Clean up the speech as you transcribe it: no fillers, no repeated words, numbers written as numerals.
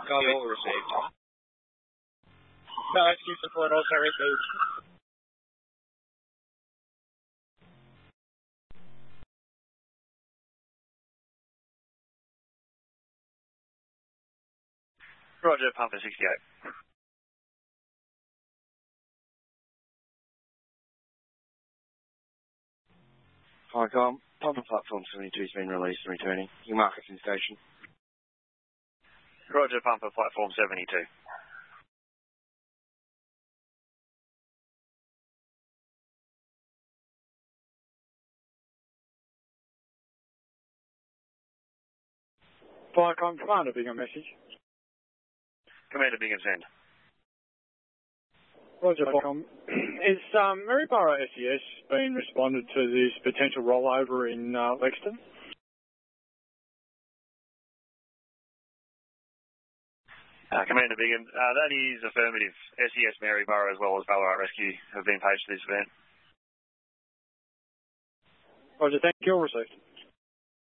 Call received. Rescue support also received. Roger, Pumper 68. Hi, Com. Pumper Platform 72 has been released and returning. You mark us in station. Roger, Pumper Platform 72. Viacom, Commander Bingham message. Commander Bingham, send. Roger, Viacom. Is Maryborough SES been responded to this potential rollover in Lexington? Commander Bingham, that is affirmative. SES Maryborough as well as Ballarat Rescue have been paged to this event. Roger, thank you. All received.